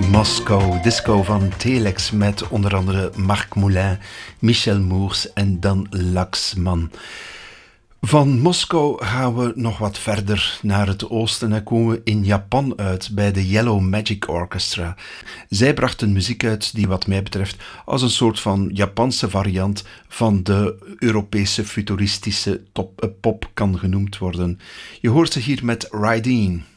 Moscow Disco van Telex met onder andere Marc Moulin, Michel Moers en Dan Laxman. Van Moskou gaan we nog wat verder naar het oosten en komen we in Japan uit bij de Yellow Magic Orchestra. Zij brachten muziek uit die wat mij betreft als een soort van Japanse variant van de Europese futuristische pop kan genoemd worden. Je hoort ze hier met Ride In.